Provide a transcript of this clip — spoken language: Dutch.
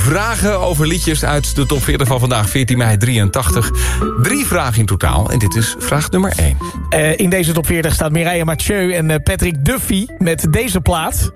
vragen over liedjes uit de top 40 van vandaag, 14 mei 83. 3 vragen in totaal en dit is vraag nummer 1. In deze top 40 staat Mireille Mathieu en Patrick Duffy met deze plaat.